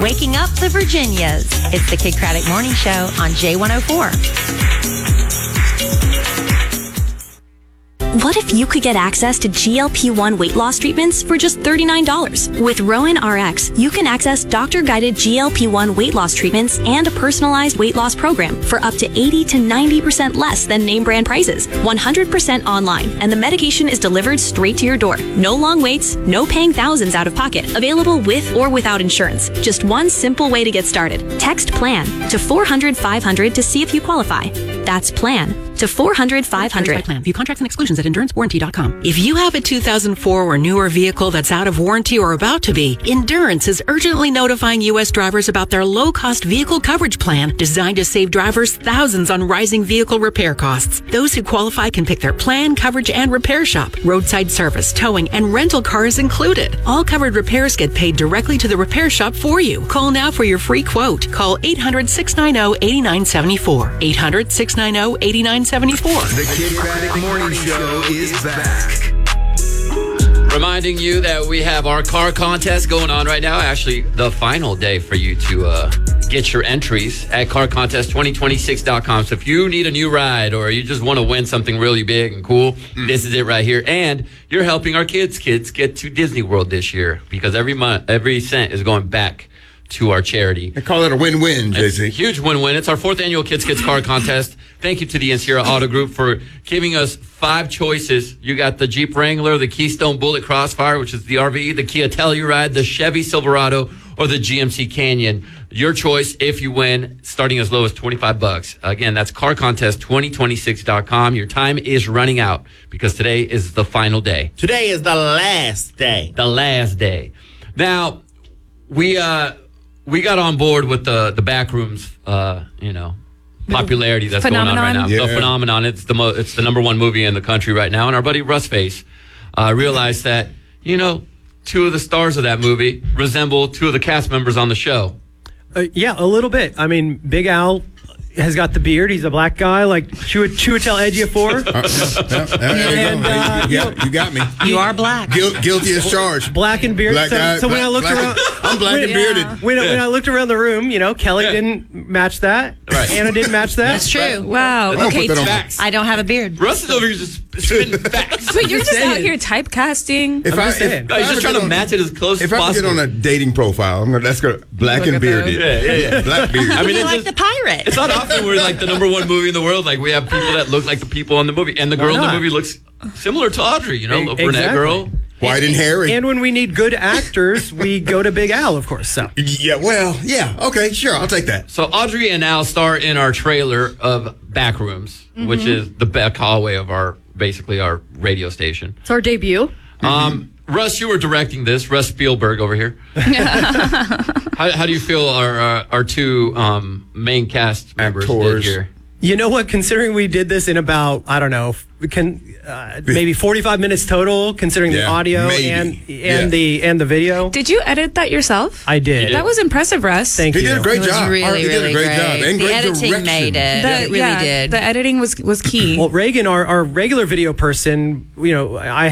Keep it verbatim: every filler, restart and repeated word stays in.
waking up the Virginias. It's the Kidd Kraddick Morning Show on J one oh four. What if you could get access to G L P one weight loss treatments for just thirty-nine dollars? With Rowan R X, you can access doctor-guided G L P one weight loss treatments and a personalized weight loss program for up to eighty to ninety percent less than name brand prices. one hundred percent online, and the medication is delivered straight to your door. No long waits, no paying thousands out of pocket. Available with or without insurance. Just one simple way to get started. Text PLAN to four hundred five hundred to see if you qualify. That's PLAN to four hundred five hundred. Plan. View contracts and exclusions at endurance warranty dot com. If you have a two thousand four or newer vehicle that's out of warranty or about to be, Endurance is urgently notifying U S drivers about their low-cost vehicle coverage plan designed to save drivers thousands on rising vehicle repair costs. Those who qualify can pick their plan, coverage, and repair shop. Roadside service, towing, and rental cars included. All covered repairs get paid directly to the repair shop for you. Call now for your free quote. Call eight hundred, six nine zero, eight nine seven four. eight hundred, six nine zero, eight nine seven four. The Kidd Kraddick Morning Show is back. Reminding you that we have our car contest going on right now. Actually, the final day for you to uh, get your entries at car contest twenty twenty-six dot com. So if you need a new ride or you just want to win something really big and cool, mm. this is it right here. And you're helping our kids, kids get to Disney World this year because every month, every cent is going back to our charity. They call it a win-win, J C. It's a huge win-win. It's our fourth annual Kids Kids Car Contest. Thank you to the Encira Auto Group for giving us five choices. You got the Jeep Wrangler, the Keystone Bullet Crossfire, which is the R V, the Kia Telluride, the Chevy Silverado, or the G M C Canyon. Your choice if you win, starting as low as twenty-five bucks. Again, that's car contest twenty twenty-six dot com. Your time is running out because today is the final day. Today is the last day. The last day. Now, we uh we got on board with the the Backrooms, uh, you know, popularity that's phenomenon. going on right now. Yeah. The phenomenon. It's the mo- it's the number one movie in the country right now. And our buddy Russ Face uh, realized that, you know, two of the stars of that movie resemble two of the cast members on the show. Uh, yeah, a little bit. I mean, Big Al has got the beard. He's a black guy, like Chiwetel Ejiofor. Uh, yeah, yeah, And, you, uh, you, got, you got me. You are black. Guil- guilty as charged. Black and bearded. Black so, guy, so when black- I looked black- around, I'm black when, and bearded. When, Yeah. when I looked around the room, you know, Kelly Yeah. didn't match that. Right. Anna didn't match that. That's true. Wow. I'll Okay. put that on. Facts. I don't have a beard. Russ is over here just spitting facts. But you're just just out saying. here typecasting. If I'm I, just saying. if, No, he's if just I trying to get on- match it as close If as I could get possible. on a dating profile, I'm gonna, that's good. Black Look and at bearded. those. yeah, yeah, yeah. Black beard. I mean, You're it's like just- the pirate. It's not often we're like the number one movie in the world. Like we have people that look like the people in the movie, and the girl in the not? movie looks similar to Audrey. You know, E- a brunette exactly. girl. White and hairy. And when we need good actors, we go to Big Al, of course. So Yeah, well, yeah. Okay, sure. I'll take that. So Audrey and Al star in our trailer of Backrooms, which is the back hallway of our basically our radio station. It's our debut. Um, Russ, you were directing this. Russ Spielberg over here. how, how do you feel our uh, our two um, main cast members did Actors. here? you know what? Considering we did this in about I don't know, we can uh, maybe forty-five minutes total, considering the Yeah, audio maybe. and and Yeah. the and the video. Did you edit that yourself? I did. That was impressive, Russ. Thank He you. did a great It was job. really, he did really a great great. job. And The great editing direction. made it. The, It really yeah, did. The editing was was key. Well, Reagan, our, our regular video person, you know, I